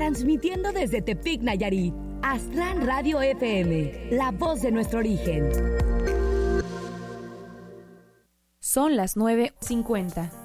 transmitiendo desde Tepic, Nayarit. Astran Radio FM, la voz de nuestro origen. Son las 9:50.